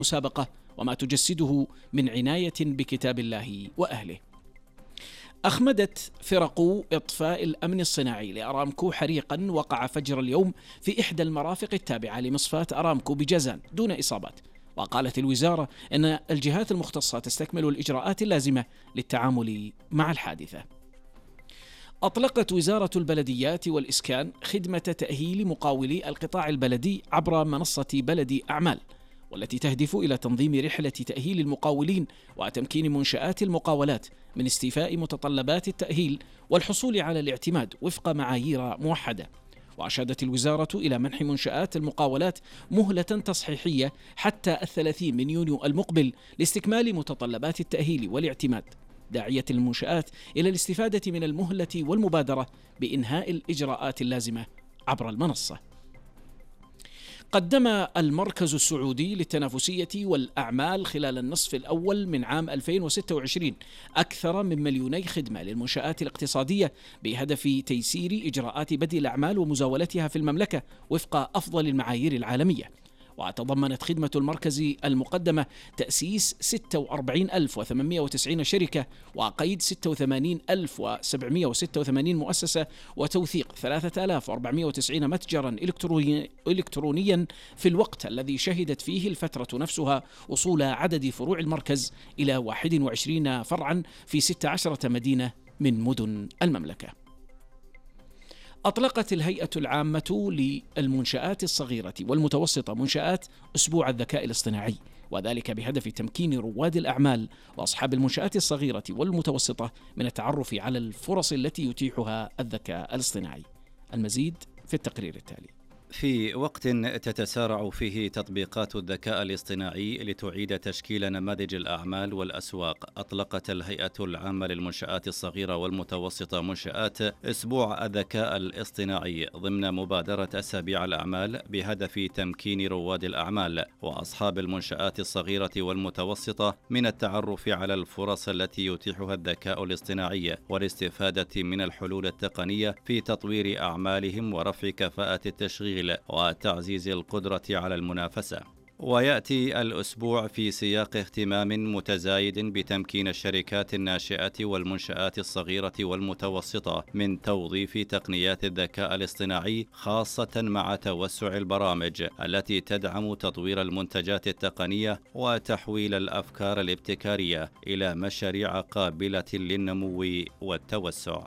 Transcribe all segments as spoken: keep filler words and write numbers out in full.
المسابقة وما تجسده من عناية بكتاب الله وأهله. أخمدت فرق إطفاء الأمن الصناعي لأرامكو حريقا وقع فجر اليوم في إحدى المرافق التابعة لمصفاة أرامكو بجازان دون إصابات. وقالت الوزارة أن الجهات المختصة تستكمل الإجراءات اللازمة للتعامل مع الحادثة. أطلقت وزارة البلديات والإسكان خدمة تأهيل مقاولي القطاع البلدي عبر منصة بلدي أعمال، والتي تهدف إلى تنظيم رحلة تأهيل المقاولين وتمكين منشآت المقاولات من استيفاء متطلبات التأهيل والحصول على الاعتماد وفق معايير موحدة. وأشادت الوزارة إلى منح منشآت المقاولات مهلة تصحيحية حتى الثلاثين من يونيو المقبل لاستكمال متطلبات التأهيل والاعتماد، داعية المنشآت إلى الاستفادة من المهلة والمبادرة بإنهاء الإجراءات اللازمة عبر المنصة. قدم المركز السعودي للتنافسية والأعمال خلال النصف الأول من عام ألفين وستة وعشرين أكثر من مليوني خدمة للمنشآت الاقتصادية بهدف تيسير إجراءات بدء الأعمال ومزاولتها في المملكة وفق أفضل المعايير العالمية. وتضمنت خدمة المركز المقدمة تأسيس ستة وأربعين ألف وثمانمائة وتسعين شركة وقيد ستة وثمانين ألف وسبعمائة وستة وثمانين مؤسسة وتوثيق ثلاثة آلاف وأربعمائة وتسعين متجرا إلكترونيا في الوقت الذي شهدت فيه الفترة نفسها وصول عدد فروع المركز إلى واحد وعشرين فرعا في ستة عشر مدينة من مدن المملكة. أطلقت الهيئة العامة للمنشآت الصغيرة والمتوسطة منشآت أسبوع الذكاء الاصطناعي، وذلك بهدف تمكين رواد الأعمال وأصحاب المنشآت الصغيرة والمتوسطة من التعرف على الفرص التي يتيحها الذكاء الاصطناعي. المزيد في التقرير التالي. في وقت تتسارع فيه تطبيقات الذكاء الاصطناعي لتعيد تشكيل نماذج الأعمال والأسواق، أطلقت الهيئة العامة للمنشآت الصغيرة والمتوسطة منشآت أسبوع الذكاء الاصطناعي ضمن مبادرة أسابيع الأعمال بهدف تمكين رواد الأعمال وأصحاب المنشآت الصغيرة والمتوسطة من التعرف على الفرص التي يتيحها الذكاء الاصطناعي والاستفادة من الحلول التقنية في تطوير أعمالهم ورفع كفاءة التشغيل وتعزيز القدرة على المنافسة. ويأتي الأسبوع في سياق اهتمام متزايد بتمكين الشركات الناشئة والمنشآت الصغيرة والمتوسطة من توظيف تقنيات الذكاء الاصطناعي، خاصة مع توسع البرامج التي تدعم تطوير المنتجات التقنية وتحويل الأفكار الابتكارية إلى مشاريع قابلة للنمو والتوسع.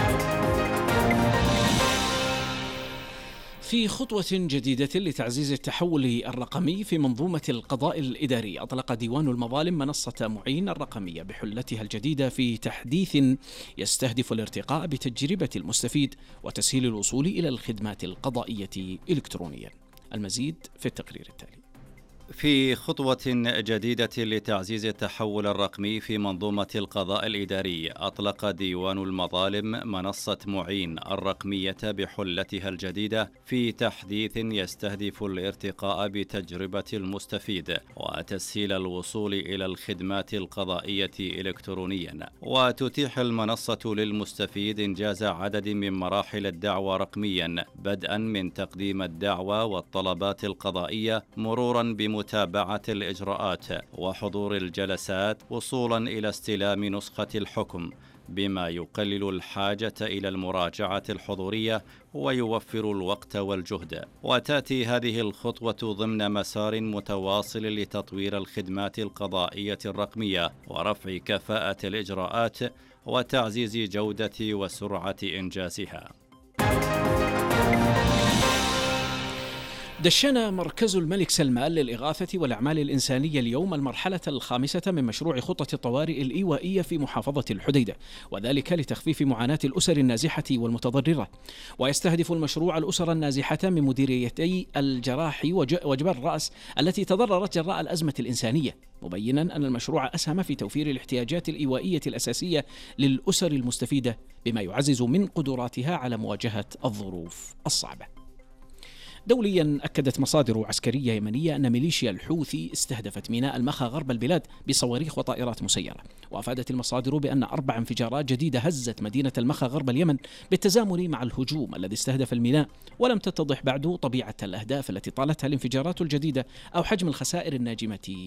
في خطوة جديدة لتعزيز التحول الرقمي في منظومة القضاء الإداري، أطلق ديوان المظالم منصة معين الرقمية بحلتها الجديدة في تحديث يستهدف الارتقاء بتجربة المستفيد وتسهيل الوصول إلى الخدمات القضائية إلكترونيا. المزيد في التقرير التالي. في خطوة جديدة لتعزيز التحول الرقمي في منظومة القضاء الإداري، أطلق ديوان المظالم منصة معين الرقمية بحلتها الجديدة في تحديث يستهدف الارتقاء بتجربة المستفيد وتسهيل الوصول إلى الخدمات القضائية إلكترونيا. وتتيح المنصة للمستفيد إنجاز عدد من مراحل الدعوى رقميا، بدءا من تقديم الدعوى والطلبات القضائية مرورا بم متابعة الإجراءات وحضور الجلسات وصولا إلى استلام نسخة الحكم، بما يقلل الحاجة إلى المراجعة الحضورية ويوفر الوقت والجهد. وتأتي هذه الخطوة ضمن مسار متواصل لتطوير الخدمات القضائية الرقمية ورفع كفاءة الإجراءات وتعزيز جودة وسرعة إنجازها. دشن مركز الملك سلمان للإغاثة والأعمال الإنسانية اليوم المرحلة الخامسة من مشروع خطة الطوارئ الإيوائية في محافظة الحديدة، وذلك لتخفيف معاناة الأسر النازحة والمتضررة. ويستهدف المشروع الأسر النازحة من مديريتي الجراح وجبل الرأس التي تضررت جراء الأزمة الإنسانية، مبينا أن المشروع أسهم في توفير الاحتياجات الإيوائية الأساسية للأسر المستفيدة، بما يعزز من قدراتها على مواجهة الظروف الصعبة. دوليا أكدت مصادر عسكرية يمنية أن ميليشيا الحوثي استهدفت ميناء المخا غرب البلاد بصواريخ وطائرات مسيرة. وأفادت المصادر بأن أربع انفجارات جديدة هزت مدينة المخا غرب اليمن بالتزامن مع الهجوم الذي استهدف الميناء، ولم تتضح بعد طبيعة الأهداف التي طالتها الانفجارات الجديدة أو حجم الخسائر الناجمة